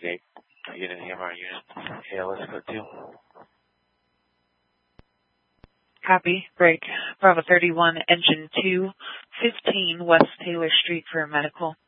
investigate. Unit AMR unit. ALS code 2. Copy. Break. Bravo 31, engine 2, 15 West Taylor Street for medical.